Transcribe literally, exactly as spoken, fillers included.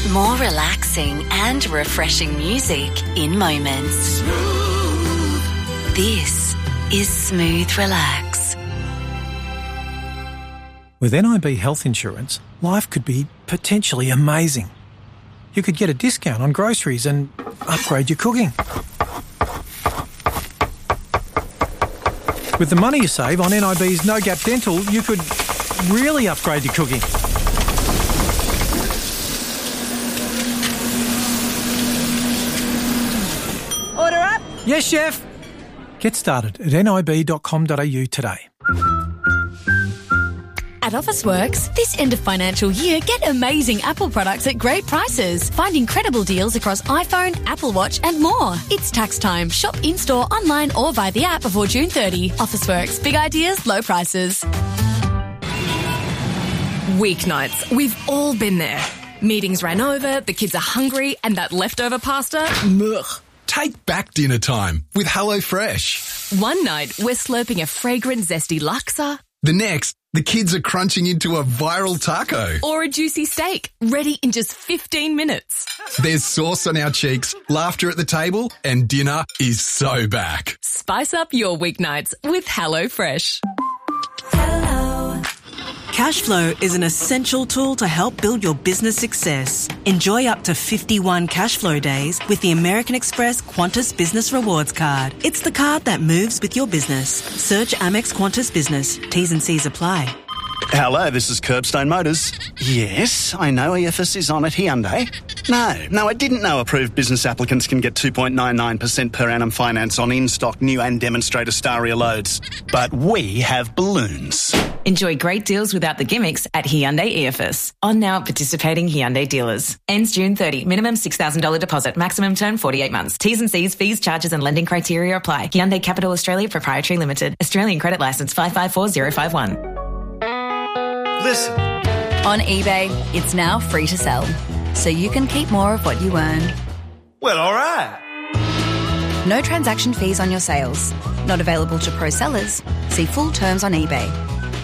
More relaxing and refreshing music in moments. This is Smooth Relax. With N I B Health Insurance, life could be potentially amazing. You could get a discount on groceries and upgrade your cooking. With the money you save on N I B's No Gap Dental, you could really upgrade your cooking. Order up. Yes, chef. Get started at nib dot com dot a u today. At Officeworks, this end of financial year, get amazing Apple products at great prices. Find incredible deals across iPhone, Apple Watch and more. It's tax time. Shop in-store, online or via the app before June thirtieth. Officeworks. Big ideas, low prices. Weeknights. We've all been there. Meetings ran over, the kids are hungry, and that leftover pasta, ugh. Take back dinner time with HelloFresh. One night, we're slurping a fragrant, zesty laksa. The next, the kids are crunching into a viral taco. Or a juicy steak, ready in just fifteen minutes. There's sauce on our cheeks, laughter at the table, and dinner is so back. Spice up your weeknights with HelloFresh. Cashflow is an essential tool to help build your business success. Enjoy up to fifty-one Cashflow days with the American Express Qantas Business Rewards Card. It's the card that moves with your business. Search Amex Qantas Business. T's and C's apply. Hello, this is Curbstone Motors. Yes, I know E F S is on at Hyundai. No, no, I didn't know approved business applicants can get two point nine nine percent per annum finance on in-stock new and demonstrator Staria loads. But we have balloons. Enjoy great deals without the gimmicks at Hyundai E F S. On now at participating Hyundai dealers. Ends June thirtieth. Minimum six thousand dollars deposit. Maximum term forty-eight months. T's and C's, fees, charges and lending criteria apply. Hyundai Capital Australia Proprietary Limited. Australian Credit Licence five five four zero five one. Listen. On eBay, it's now free to sell, so you can keep more of what you earn. Well, all right. No transaction fees on your sales. Not available to pro sellers. See full terms on eBay.